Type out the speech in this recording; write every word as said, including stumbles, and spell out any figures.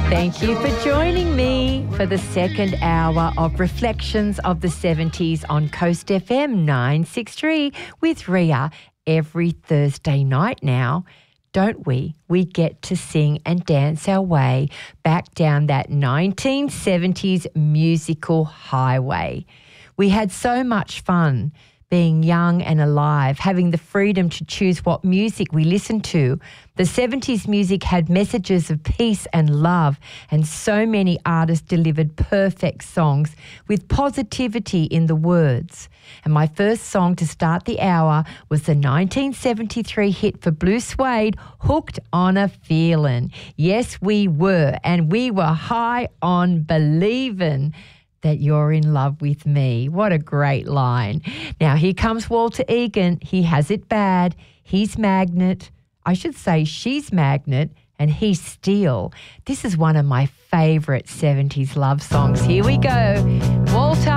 Thank you for joining me for the second hour of Reflections of the seventies on Coast F M nine sixty-three with Ria every Thursday night now. Don't we? We get to sing and dance our way back down that nineteen seventies musical highway. We had so much fun being young and alive, having the freedom to choose what music we listened to. The seventies music had messages of peace and love, and so many artists delivered perfect songs with positivity in the words. And my first song to start the hour was the nineteen seventy-three hit for Blue Suede, Hooked on a Feelin'. Yes, we were, and we were high on believin' that you're in love with me. What a great line. Now, here comes Walter Egan. He has it bad. He's Magnet. I should say she's Magnet and he's Steel. This is one of my favourite seventies love songs. Here we go. Walter.